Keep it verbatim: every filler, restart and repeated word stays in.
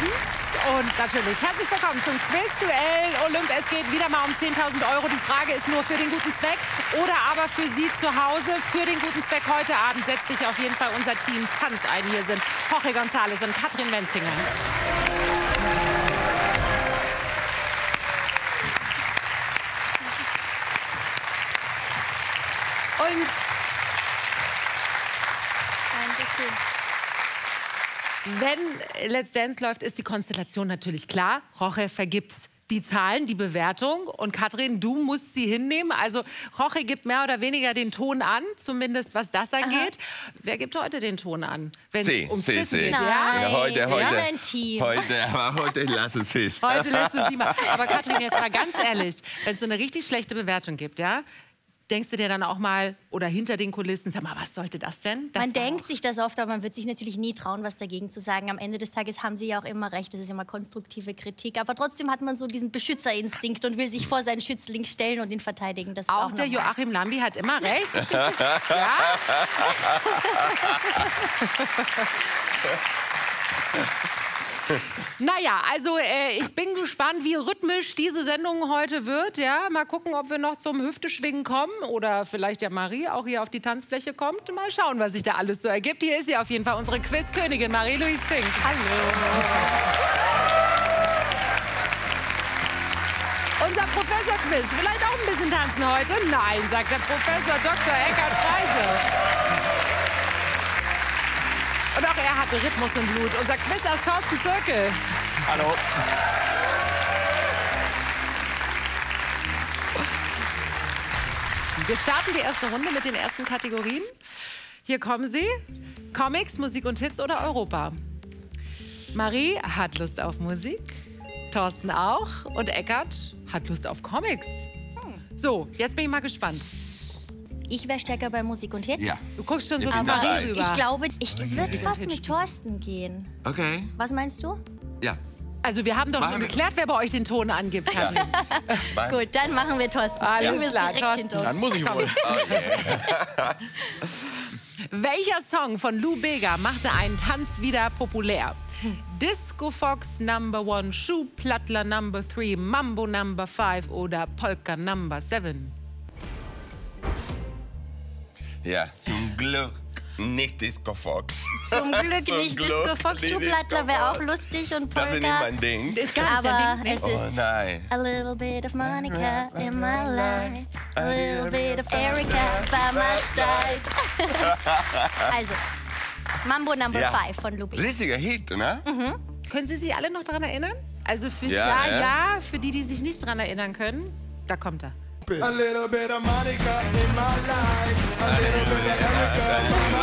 Und natürlich herzlich willkommen zum Quizduell Olymp. Es geht wieder mal um zehntausend Euro. Die Frage ist nur für den guten Zweck oder aber für Sie zu Hause. Für den guten Zweck heute Abend setzt sich auf jeden Fall unser Team Tanz ein. Hier sind Jorge González und Katrin Menzinger. Und wenn Let's Dance läuft, ist die Konstellation natürlich klar. Jorge vergibt die Zahlen, die Bewertung. Und Katrin, du musst sie hinnehmen. Also Jorge gibt mehr oder weniger den Ton an, zumindest was das angeht. Aha. Wer gibt heute den Ton an? Wenn Sie, es ums Sie, Wissen Sie. geht? Ja, Ja? heute, heute, Ja, ein Team. heute, aber heute lass es sich. Heute lässt du sie mal. Aber Katrin, jetzt mal ganz ehrlich, wenn es so eine richtig schlechte Bewertung gibt, ja? Denkst du dir dann auch mal, oder hinter den Kulissen, sag mal, was sollte das denn? Das man denkt auch. sich das oft, aber man wird sich natürlich nie trauen, was dagegen zu sagen. Am Ende des Tages haben sie ja auch immer recht, das ist immer konstruktive Kritik. Aber trotzdem hat man so diesen Beschützerinstinkt und will sich vor seinen Schützling stellen und ihn verteidigen. Das ist auch, auch der normal. Joachim Lambi hat immer recht. Ja? Naja, also äh, ich bin gespannt, wie rhythmisch diese Sendung heute wird. Ja, mal gucken, ob wir noch zum Hüfteschwingen kommen oder vielleicht ja Marie auch hier auf die Tanzfläche kommt. Mal schauen, was sich da alles so ergibt. Hier ist sie auf jeden Fall, unsere Quizkönigin Marie-Louise Fink. Hallo. Unser Professor-Quiz, vielleicht auch ein bisschen tanzen heute? Nein, sagt der Professor Doktor Eckhard Freise. Und auch er hatte Rhythmus im Blut. Unser Quiz aus Thorsten Zirkel. Hallo. Wir starten die erste Runde mit den ersten Kategorien. Hier kommen sie. Comics, Musik und Hits oder Europa. Marie hat Lust auf Musik. Thorsten auch. Und Eckhard hat Lust auf Comics. So, jetzt bin ich mal gespannt. Ich wäre stärker bei Musik und Hits. Ja. Du guckst schon so Ich zu bin Marie dabei. rüber. Ich glaube, ich würde Okay. fast mit Thorsten gehen. Okay. Was meinst du? Ja. Also wir haben doch Machen schon wir. geklärt, wer bei euch den Ton angibt, Katrin. Bye. Gut, dann machen wir Thorsten. Alles Du bist klar, direkt Thorsten. hinter uns. Dann muss ich wohl. Welcher Song von Lou Bega machte einen Tanz wieder populär? Disco Fox Number One, Schuhplattler Number Three, Mambo Number Five oder Polka Number Seven? Ja, zum Glück nicht Disco Fox. Zum Glück Zum nicht Glück Disco Fox. nicht Schuhplattler Disco wäre auch Fox. lustig und Das ist nicht Polka. mein Ding. Ist gar nicht Aber dein Ding. es Oh ist nein. a little bit of Monica in my life, a little bit of Erika by my side. Also, Mambo Number Ja. Five von Lubi. Riesiger Hit, ne? Können Sie sich alle noch daran erinnern? Also für Ja, ja, ja. ja, für die, die sich nicht daran erinnern können, da kommt er. A little bit of Monica in my life. A little bit of Erica in my